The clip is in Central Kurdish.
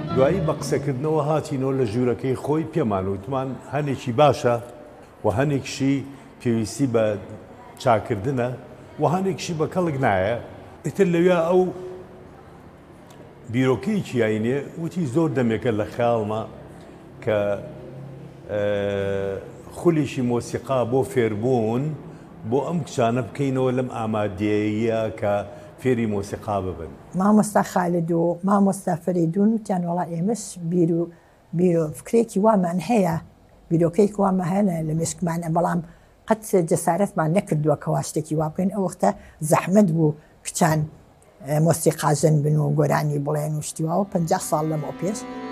دوایی بە قسەکردنەوە هاتینەوە لە ژوورەکەی خۆی پێمان وتمان هەنێکی باشە و هەنێکشی پێویستی بە چاکردنە و هەنێکشی بە کەڵک نایە. ئیتر لەوێ ئەو بیرۆکەیەکی یاینێ وتی زۆر دەمێکە لە خەیاڵمە کە خولێکی مۆسیقا بۆ فێربوون بۆ ئەم کچانە بکەینەوە لەم ئامادەیە کە فێری مۆسیقا ببن. مامۆستا خالد و مامۆستا فەریدون وتیان وەڵا ئێمەش بیرۆ فکرێکی وامان هەیە، بیرۆکەیەکی وامان هەیە لە مێشکمانە، بەڵام قەت جەسارەتمان نەکردووە کەوا شتێکی وا بکەین. ئەو وەختە زەحمەت بوو کچان مۆسیقاژەن بن و گۆرانی بڵێن و شتیواوە 50 ساڵ لەمەوە پێش.